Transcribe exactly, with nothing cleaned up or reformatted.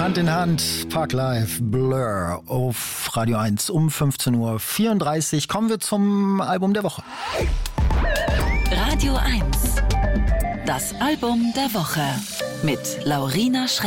Hand in Hand, Parklife, Blur auf Radio eins um fünfzehn Uhr vierunddreißig. Kommen wir zum Album der Woche. Radio eins, das Album der Woche mit Laurina Schreck.